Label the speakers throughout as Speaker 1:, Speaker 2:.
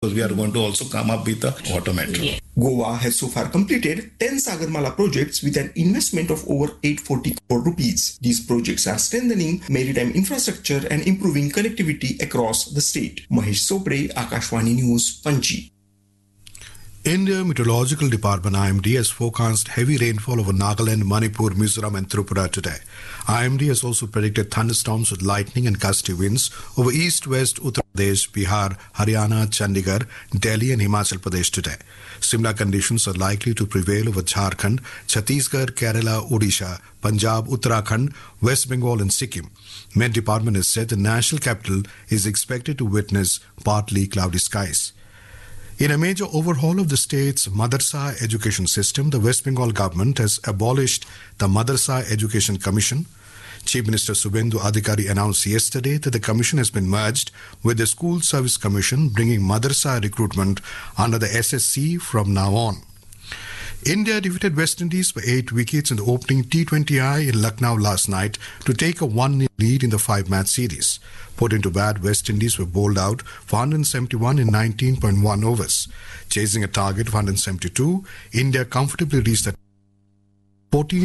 Speaker 1: because we are going to also come up with the auto metro.
Speaker 2: Yeah.
Speaker 3: Goa has so far completed 10 Sagarmala projects with an investment of over 840 crore rupees. These projects are strengthening maritime infrastructure and improving connectivity across the state. Mahesh Sopre, Akashvani News, Panji.
Speaker 4: India Meteorological Department IMD has forecast heavy rainfall over Nagaland, Manipur, Mizoram and Tripura today. IMD has also predicted thunderstorms with lightning and gusty winds over East, West, Uttar Pradesh, Bihar, Haryana, Chandigarh, Delhi and Himachal Pradesh today. Similar conditions are likely to prevail over Jharkhand, Chhattisgarh, Kerala, Odisha, Punjab, Uttarakhand, West Bengal and Sikkim. Met Department has said the national capital is expected to witness partly cloudy skies. In a major overhaul of the state's Madrasa education system, the West Bengal government has abolished the Madrasa Education Commission. Chief Minister Subhendu Adhikari announced yesterday that the commission has been merged with the School Service Commission, bringing Madrasa recruitment under the SSC from now on. India defeated West Indies by 8 wickets in the opening T20I in Lucknow last night to take a 1-0 lead in the 5-match series. Put into bat, West Indies were bowled out for 171 in 19.1 overs. Chasing a target of 172, India comfortably reached the 14.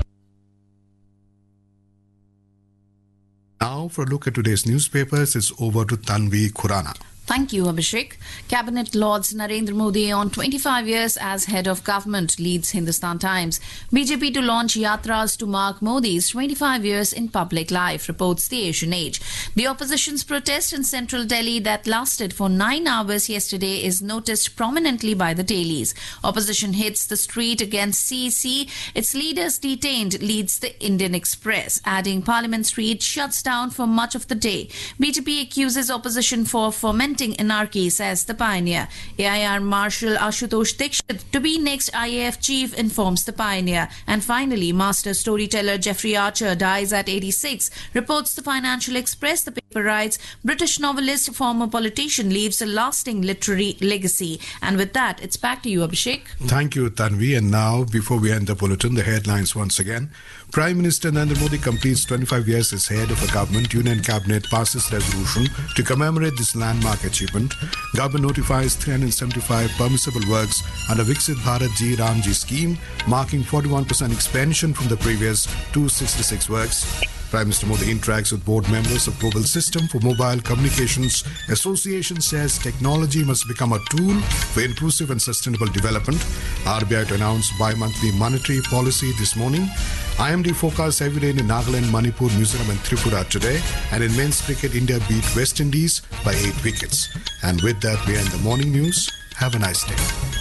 Speaker 4: Now for a look at today's newspapers, it's over to Tanvi Khurana.
Speaker 5: Thank you, Abhishek. Cabinet Lords Narendra Modi on 25 years as head of government, leads Hindustan Times. BJP to launch yatras to mark Modi's 25 years in public life, reports the Asian Age. The opposition's protest in central Delhi that lasted for 9 hours yesterday is noticed prominently by the dailies. Opposition hits the street against CEC. Its leaders detained, leads the Indian Express. Adding Parliament Street shuts down for much of the day. BJP accuses opposition for fomenting anarchy, says the Pioneer. AIR Marshal Ashutosh Dikshit to be next IAF chief, informs the Pioneer. And finally, master storyteller Jeffrey Archer dies at 86, reports the Financial Express. The paper writes, British novelist, former politician, leaves a lasting literary legacy. And with that, it's back to you, Abhishek.
Speaker 4: Thank you, Tanvi. And now, before we end the bulletin, the headlines once again. Prime Minister Narendra Modi completes 25 years as head of a government. Union Cabinet passes resolution to commemorate this landmark achievement. Government notifies 375 permissible works under Viksit Bharat Ji Ramji scheme, marking 41% expansion from the previous 266 works. Prime Minister Modi interacts with board members of Global System for Mobile Communications Association, says technology must become a tool for inclusive and sustainable development. RBI to announce bi-monthly monetary policy this morning. IMD forecasts heavy rain in Nagaland, Manipur, Mizoram and Tripura today. And in men's cricket, India beat West Indies by 8 wickets. And with that, we end the morning news. Have a nice day.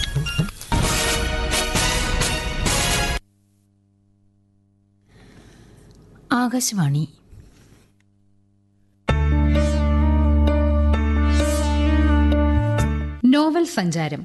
Speaker 6: Akashvani. Novel സഞ്ചാരം.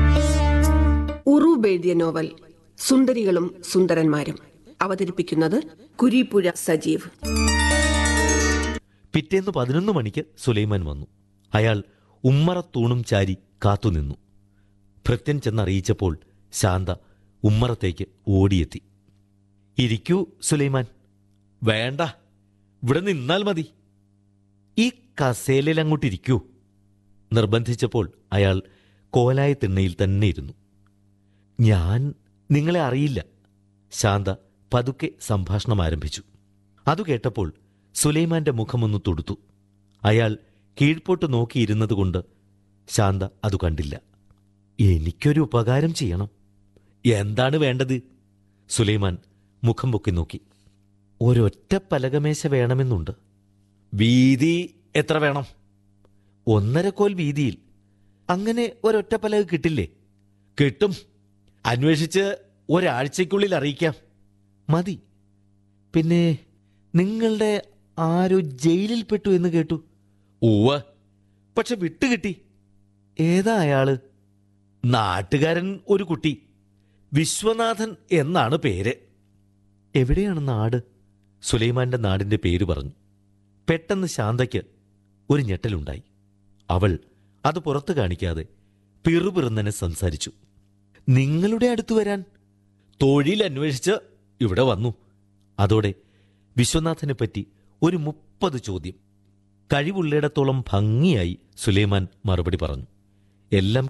Speaker 7: ഉറൂബ് എഴുതിയ novel സുന്ദരികളും സുന്ദരന്മാരും. അവതരിപ്പിക്കുന്നത് കുരീപ്പുഴ സജീവ്.
Speaker 8: പിറ്റേന്ന് 11 മണിക്ക് സുലൈമാൻ വന്നു. അയാൾ ഉമ്മറത്തൂണും ചാരി കാത്തുനിന്നു. ഭൃത്യൻ ചെന്നറിയിച്ചപ്പോൾ ശാന്ത ഉമ്മറത്തേക്ക് ഓടിയെത്തി. ഇരിക്കൂ സുലൈമാൻ. വേണ്ട, ഇവിടെ നിന്നാൽ മതി. ഈ കസേലയിലങ്ങോട്ടിരിക്കൂ. നിർബന്ധിച്ചപ്പോൾ അയാൾ കോലായ തിണ്ണയിൽ തന്നെ ഇരുന്നു. ഞാൻ നിങ്ങളെ അറിയില്ല. ശാന്ത പതുക്കെ സംഭാഷണം ആരംഭിച്ചു. അതു കേട്ടപ്പോൾ സുലൈമാന്റെ മുഖമൊന്നു തുടുത്തു. അയാൾ കീഴ്പോട്ട് നോക്കിയിരുന്നതുകൊണ്ട് ശാന്ത അതു കണ്ടില്ല. എനിക്കൊരു ഉപകാരം ചെയ്യണം. എന്താണ് വേണ്ടത്? സുലൈമാൻ മുഖം പൊക്കി നോക്കി. ഒരൊറ്റ പലകമേശ വേണമെന്നുണ്ട്. വീതി എത്ര വേണം? 1.5 കോൽ വീതിയിൽ. അങ്ങനെ ഒരൊറ്റ പലക കിട്ടില്ലേ? കിട്ടും. അന്വേഷിച്ച് ഒരാഴ്ചയ്ക്കുള്ളിൽ അറിയിക്കാം. മതി. പിന്നെ നിങ്ങളുടെ ആരോ ജയിലിൽപ്പെട്ടു എന്ന് കേട്ടു. ഉവ്വ്, പക്ഷെ വിട്ടുകിട്ടി. ഏതാ അയാള്? നാട്ടുകാരൻ ഒരു കുട്ടി. വിശ്വനാഥൻ എന്നാണ് പേര്. എവിടെയാണ് നാട്? സുലൈമാന്റെ നാടിന്റെ പേര് പറഞ്ഞു. പെട്ടെന്ന് ശാന്തയ്ക്ക് ഒരു ഞെട്ടലുണ്ടായി. അവൾ അത് പുറത്തു കാണിക്കാതെ പിറുപിറുന്നനെ സംസാരിച്ചു. നിങ്ങളുടെ അടുത്ത് വരാൻ തൊഴിൽ അന്വേഷിച്ച് ഇവിടെ വന്നു. അതോടെ വിശ്വനാഥനെ പറ്റി ഒരു 30 ചോദ്യം. കഴിവുള്ളിടത്തോളം ഭംഗിയായി സുലൈമാൻ മറുപടി പറഞ്ഞു. എല്ലാം